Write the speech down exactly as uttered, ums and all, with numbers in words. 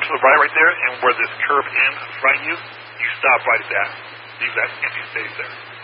to the right right there, and where this curve ends in front of you, you stop right at that. Leave that empty space there.